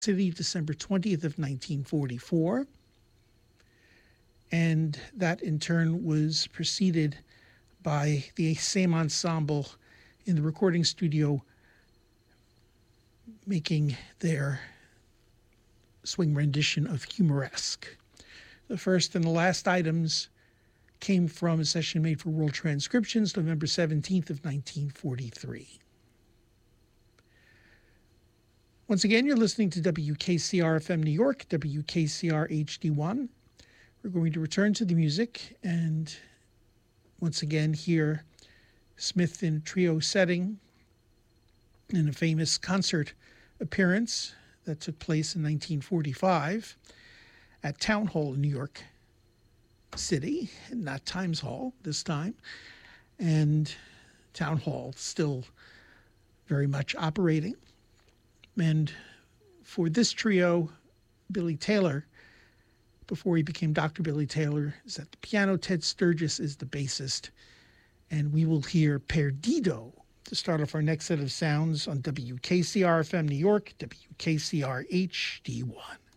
City, December 20th of 1944. And that in turn was preceded by the same ensemble in the recording studio making their swing rendition of Humoresque. The first and the last items came from a session made for World Transcriptions, November 17th of 1943. Once again, you're listening to WKCR-FM New York, WKCR HD1. We're going to return to the music and once again hear Smith in trio setting in a famous concert appearance that took place in 1945 at Town Hall in New York City, not Times Hall this time. And Town Hall still very much operating. And for this trio, Billy Taylor, before he became Dr. Billy Taylor, is at the piano. Ted Sturgis is the bassist. And we will hear Perdido to start off our next set of sounds on WKCR-FM New York, WKCR HD1.